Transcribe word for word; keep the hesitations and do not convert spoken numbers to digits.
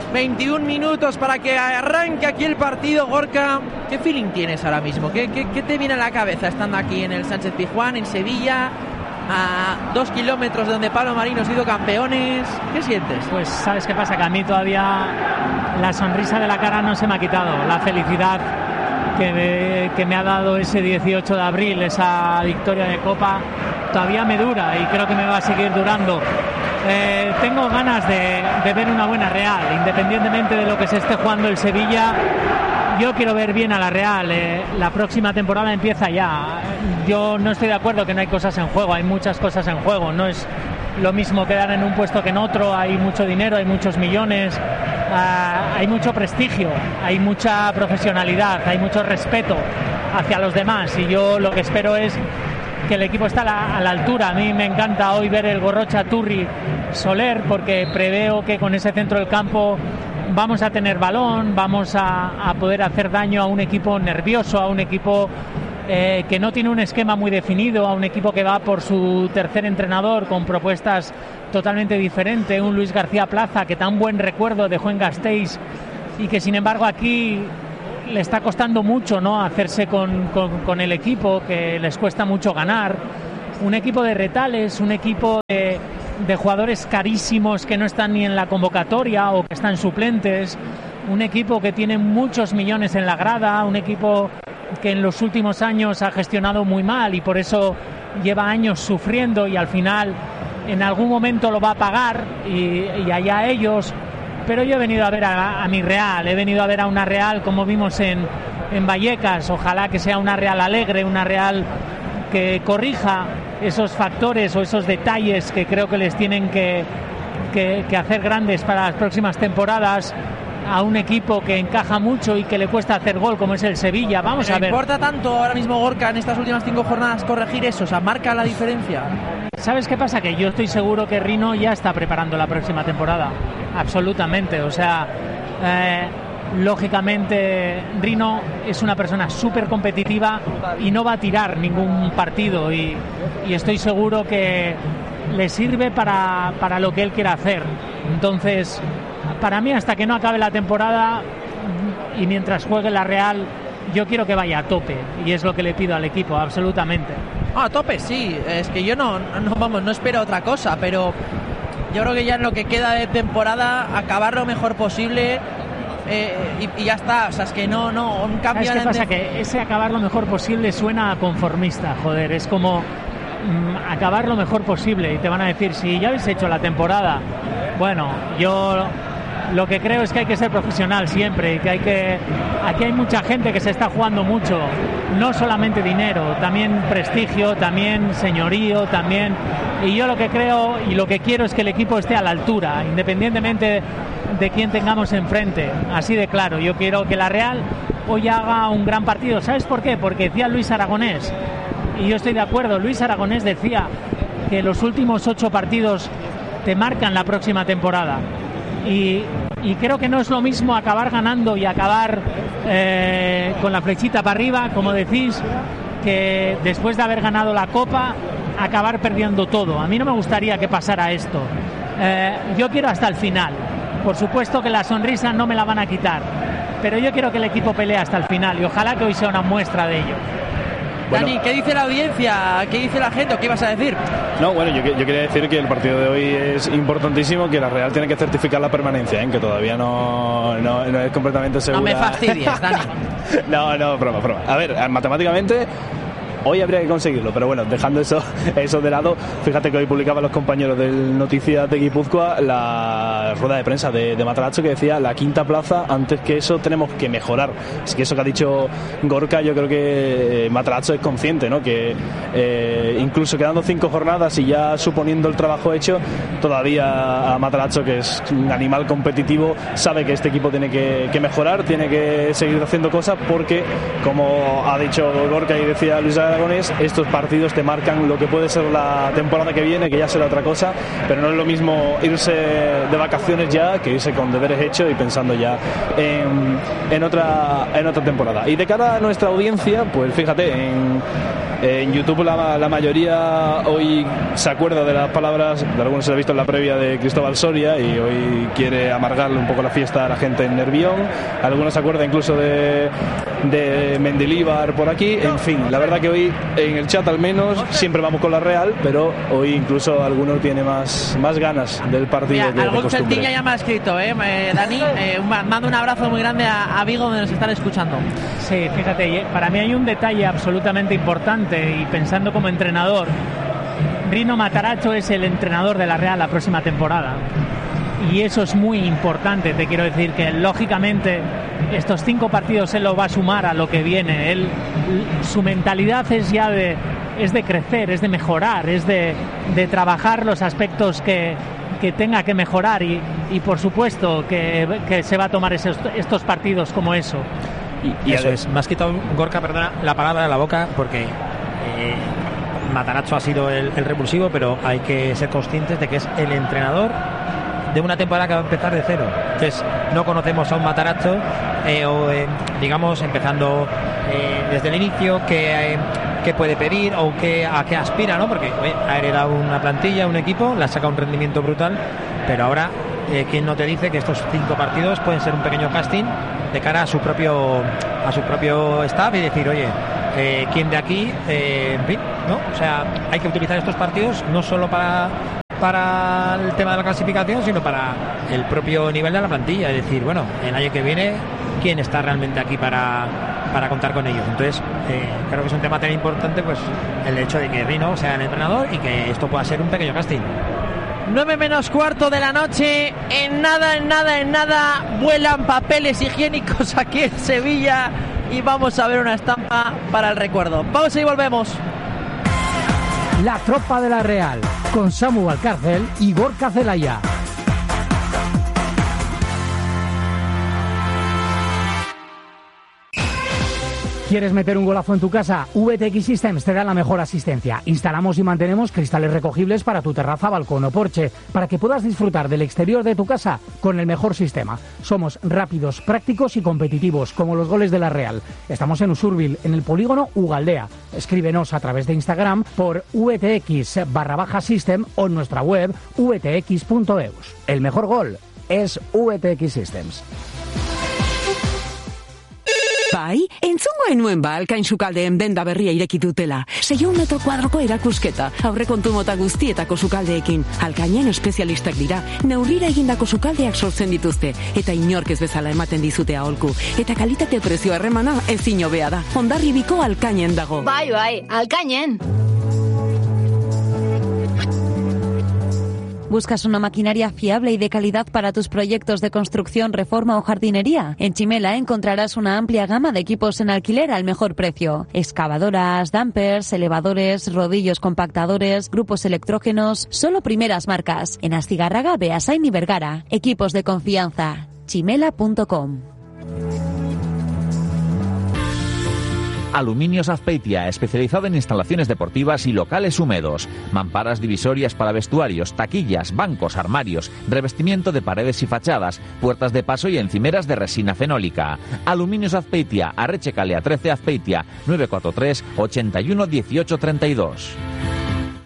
veintiún minutos para que arranque aquí el partido. Gorka, ¿qué feeling tienes ahora mismo? ¿Qué, qué, qué te viene a la cabeza estando aquí en el Sánchez Pizjuán, en Sevilla, a dos kilómetros de donde Pablo Marín ha sido campeones? ¿Qué sientes? Pues sabes qué pasa, que a mí todavía la sonrisa de la cara no se me ha quitado. La felicidad que me, que me ha dado ese dieciocho de abril, esa victoria de Copa, todavía me dura y creo que me va a seguir durando. Eh, tengo ganas de, de ver una buena Real, independientemente de lo que se esté jugando el Sevilla. Yo quiero ver bien a la Real. Eh, la próxima temporada empieza ya. Yo no estoy de acuerdo que no hay cosas en juego, hay muchas cosas en juego. No es lo mismo quedar en un puesto que en otro. Hay mucho dinero, hay muchos millones, uh, hay mucho prestigio, hay mucha profesionalidad, hay mucho respeto hacia los demás, y yo lo que espero es que el equipo está a la, a la altura. A mí me encanta hoy ver el Gorrocha Turri Soler, porque preveo que con ese centro del campo vamos a tener balón, vamos a, a poder hacer daño a un equipo nervioso, a un equipo eh, que no tiene un esquema muy definido, a un equipo que va por su tercer entrenador con propuestas totalmente diferentes. Un Luis García Plaza que tan buen recuerdo dejó en Gasteiz y que sin embargo aquí le está costando mucho, ¿no?, hacerse con, con, con el equipo, que les cuesta mucho ganar. Un equipo de retales, un equipo de, de jugadores carísimos que no están ni en la convocatoria o que están suplentes, un equipo que tiene muchos millones en la grada, un equipo que en los últimos años ha gestionado muy mal y por eso lleva años sufriendo, y al final en algún momento lo va a pagar, y, y allá ellos. Pero yo he venido a ver a, a mi Real, he venido a ver a una Real como vimos en, en Vallecas. Ojalá que sea una Real alegre, una Real que corrija esos factores o esos detalles que creo que les tienen que, que, que hacer grandes para las próximas temporadas a un equipo que encaja mucho y que le cuesta hacer gol, como es el Sevilla. Vamos ¿Pero a ver. ¿Importa tanto ahora mismo, Gorka, en estas últimas cinco jornadas corregir eso? O sea, ¿marca la diferencia? ¿Sabes qué pasa? Que yo estoy seguro que Rino ya está preparando la próxima temporada. Absolutamente. O sea, eh, lógicamente Rino es una persona súper competitiva y no va a tirar ningún partido, y, y estoy seguro que le sirve para, para lo que él quiera hacer. Entonces, para mí, hasta que no acabe la temporada y mientras juegue la Real, yo quiero que vaya a tope, y es lo que le pido al equipo, absolutamente. Ah, a tope, sí. Es que yo no, no, vamos, no espero otra cosa, pero yo creo que ya en lo que queda de temporada, acabar lo mejor posible, eh, y, y ya está. O sea, es que no, no, un cambio. ¿Sabes qué pasa? De... Que ese acabar lo mejor posible suena a conformista, joder, es como mmm, acabar lo mejor posible, y te van a decir, si ya habéis hecho la temporada. Bueno, yo lo que creo es que hay que ser profesional siempre, y que hay que... Aquí hay mucha gente que se está jugando mucho, no solamente dinero, también prestigio, también señorío, también... Y yo lo que creo y lo que quiero es que el equipo esté a la altura, independientemente de quién tengamos enfrente, así de claro. Yo quiero que la Real hoy haga un gran partido. ¿Sabes por qué? Porque decía Luis Aragonés, y yo estoy de acuerdo, Luis Aragonés decía que los últimos ocho partidos te marcan la próxima temporada. Y, y creo que no es lo mismo acabar ganando y acabar eh, con la flechita para arriba, como decís, que después de haber ganado la Copa acabar perdiendo todo. A mí no me gustaría que pasara esto. Eh, yo quiero hasta el final. Por supuesto que la sonrisa no me la van a quitar, pero yo quiero que el equipo pelee hasta el final, y ojalá que hoy sea una muestra de ello. Bueno. Dani, ¿qué dice la audiencia? ¿Qué dice la gente? ¿O qué ibas a decir? No, bueno, yo, yo quería decir que el partido de hoy es importantísimo, que la Real tiene que certificar la permanencia, ¿eh? Que todavía no, no, no es completamente segura. No me fastidies, Dani. no, no, broma, broma. A ver, matemáticamente hoy habría que conseguirlo, pero bueno, dejando eso, eso de lado, fíjate que hoy publicaban los compañeros del Noticias de Guipúzcoa la rueda de prensa de, de Matarazzo, que decía la quinta plaza, antes que eso tenemos que mejorar. Así que eso que ha dicho Gorka, yo creo que eh, Matarazzo es consciente, ¿no? Que eh, incluso quedando cinco jornadas y ya suponiendo el trabajo hecho, todavía a Matarazzo, que es un animal competitivo, sabe que este equipo tiene que, que mejorar, tiene que seguir haciendo cosas, porque como ha dicho Gorka y decía Luis Aragonés, estos partidos te marcan lo que puede ser la temporada que viene, que ya será otra cosa, pero no es lo mismo irse de vacaciones ya que irse con deberes hechos y pensando ya en, en, otra, en otra temporada. Y de cara a nuestra audiencia, pues fíjate, en, en YouTube la, la mayoría hoy se acuerda de las palabras, de algunos se ha visto en la previa de Cristóbal Soria y hoy quiere amargarle un poco la fiesta a la gente en Nervión, algunos se acuerdan incluso de, de Mendilibar por aquí, en fin, la verdad que hoy en el chat al menos siempre vamos con la Real, pero hoy incluso alguno tiene más, más ganas del partido. Mira, que algún de costumbre. Celtiña ya me ha escrito, ¿eh? eh Dani, eh, mando un abrazo muy grande a, a Vigo donde nos están escuchando. Sí, fíjate, para mí hay un detalle absolutamente importante y pensando como entrenador, Rino Matarazzo es el entrenador de la Real la próxima temporada y eso es muy importante. Te quiero decir que lógicamente estos cinco partidos él lo va a sumar a lo que viene. Él, su mentalidad es ya de es de crecer, es de mejorar, es de, de trabajar los aspectos que, que tenga que mejorar y, y por supuesto que, que se va a tomar esos, estos partidos como eso. Y, y eso es, me has quitado, Gorka, perdona, la palabra de la boca porque eh, Matarazzo ha sido el, el repulsivo, pero hay que ser conscientes de que es el entrenador de una temporada que va a empezar de cero. Entonces no conocemos a un Matarazzo eh, o eh, digamos empezando eh, desde el inicio que, eh, que puede pedir o que, a qué aspira, ¿no? Porque oye, ha heredado una plantilla, un equipo, le ha sacado un rendimiento brutal, pero ahora eh, ¿quién no te dice que estos cinco partidos pueden ser un pequeño casting de cara a su propio a su propio staff y decir, oye, eh, quién de aquí, eh, en fin, ¿no? O sea, hay que utilizar estos partidos no solo para para el tema de la clasificación, sino para el propio nivel de la plantilla, es decir, bueno, el año que viene quién está realmente aquí para, para contar con ellos. Entonces eh, creo que es un tema tan importante, pues el hecho de que Rino sea el entrenador y que esto pueda ser un pequeño casting. nueve menos cuarto de la noche, en nada, en nada, en nada vuelan papeles higiénicos aquí en Sevilla y vamos a ver una estampa para el recuerdo. Pausa y volvemos. La tropa de la Real, con Samu Valcárcel y Gorka Zelaya. ¿Quieres meter un golazo en tu casa? V T X Systems te da la mejor asistencia. Instalamos y mantenemos cristales recogibles para tu terraza, balcón o porche, para que puedas disfrutar del exterior de tu casa con el mejor sistema. Somos rápidos, prácticos y competitivos, como los goles de la Real. Estamos en Usurbil, en el polígono Ugaldea. Escríbenos a través de Instagram por vtx barra baja system o en nuestra web v t x punto e u s. El mejor gol es V T X Systems. Bai, entzungo enuen ba Alkain sukaldeen denda berria ireki dutela. Seiehun metro kuadroko erakusketa, aurrekontu mota guztietako sukaldeekin. Alkainen espezialistak dira, neurrira egindako sukaldeak sortzen dituzte, eta inork ez bezala ematen dizute aholku. Eta kalitate prezio harremana ezin hobea da. Hondarribiko Alkainen dago. Bai, bai, Alkainen. ¿Buscas una maquinaria fiable y de calidad para tus proyectos de construcción, reforma o jardinería? En Chimela encontrarás una amplia gama de equipos en alquiler al mejor precio. Excavadoras, dumpers, elevadores, rodillos compactadores, grupos electrógenos, solo primeras marcas. En Astigarraga, Beasain y Vergara. Equipos de confianza. chimela punto com. Aluminios Azpeitia, especializado en instalaciones deportivas y locales húmedos. Mamparas divisorias para vestuarios, taquillas, bancos, armarios, revestimiento de paredes y fachadas, puertas de paso y encimeras de resina fenólica. Aluminios Azpeitia, Arretxe Kalea trece Azpeitia, nueve cuatro tres, ochenta y uno, dieciocho treinta y dos.